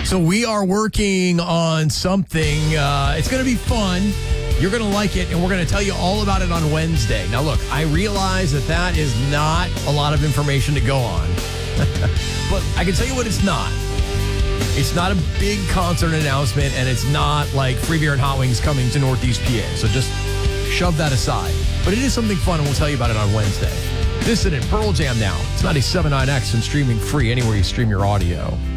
So we are working on something. It's going to be fun. You're going to like it, and we're going to tell you all about it on Wednesday. Now, look, I realize that is not a lot of information to go on. But I can tell you what it's not. It's not a big concert announcement, and it's not like Free Beer and Hot Wings coming to Northeast PA. So just shove that aside. But it is something fun, and we'll tell you about it on Wednesday. This is Pearl Jam now. It's 97.9X and streaming free anywhere you stream your audio.